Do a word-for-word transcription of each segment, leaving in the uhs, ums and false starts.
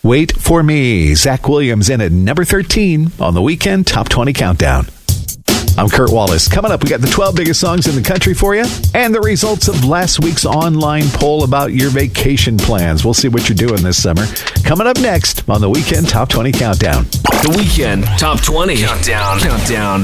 Wait for Me. Zach Williams in at number thirteen on the Weekend Top twenty Countdown. I'm Kurt Wallace. Coming up, we got the twelve biggest songs in the country for you and the results of last week's online poll about your vacation plans. We'll see what you're doing this summer. Coming up next on the Weekend Top twenty Countdown. The Weekend Top twenty Countdown. Countdown.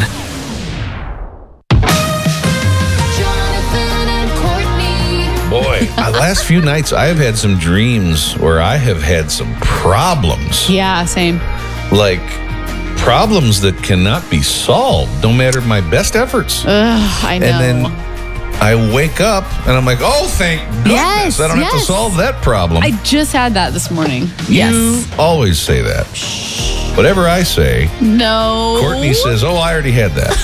Boy, the last few nights I have had some dreams where I have had some problems. Yeah, same. Like problems that cannot be solved, no matter my best efforts. Ugh, I know. And then I wake up and I'm like, oh, thank goodness. Yes, I don't yes. have to solve that problem. I just had that this morning. You Yes. always say that. Whatever I say, No. Courtney says, oh, I already had that.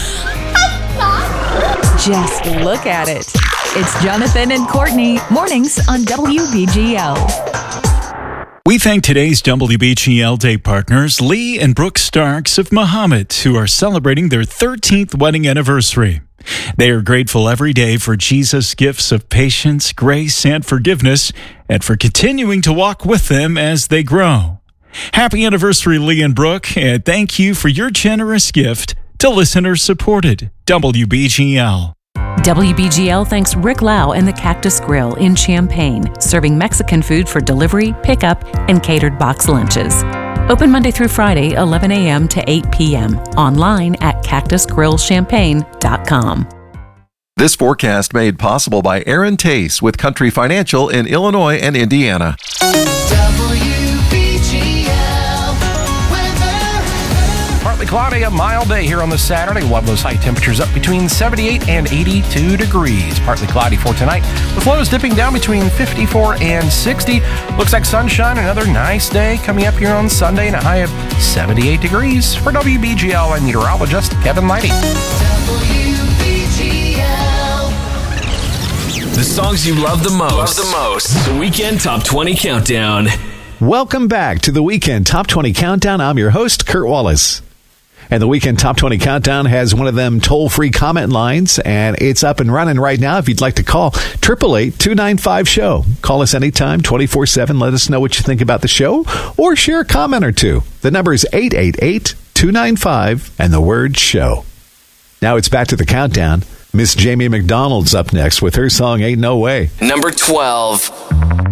Just look at it. It's Jonathan and Courtney, mornings on W B G L. We thank today's W B G L Day partners, Lee and Brooke Starks of Muhammad, who are celebrating their thirteenth wedding anniversary. They are grateful every day for Jesus' gifts of patience, grace, and forgiveness, and for continuing to walk with them as they grow. Happy anniversary, Lee and Brooke, and thank you for your generous gift to listener-supported W B G L. W B G L thanks Rick Lau and the Cactus Grill in Champaign, serving Mexican food for delivery, pickup, and catered box lunches. Open Monday through Friday, eleven a.m. to eight p.m. Online at cactus grill champagne dot com. This forecast made possible by Aaron Tace with Country Financial in Illinois and Indiana. Partly cloudy, a mild day here on this Saturday. We'll have those high temperatures up between seventy-eight and eighty-two degrees. Partly cloudy for tonight, with lows dipping down between fifty-four and sixty. Looks like sunshine, another nice day coming up here on Sunday, and a high of seventy-eight degrees. For W B G L, I'm meteorologist Kevin Lighty. The songs you love the most. Love the most. The Weekend Top twenty Countdown. Welcome back to the Weekend Top twenty Countdown. I'm your host, Kurt Wallace. And the Weekend Top twenty Countdown has one of them toll-free comment lines, and it's up and running right now. If you'd like to call, eight eight eight, two nine five, S H O W. Call us anytime, twenty-four seven. Let us know what you think about the show, or share a comment or two. The number is eight eight eight, two nine five, and the word show. Now it's back to the countdown. Miss Jamie McDonald's up next with her song, Ain't No Way. Number twelve.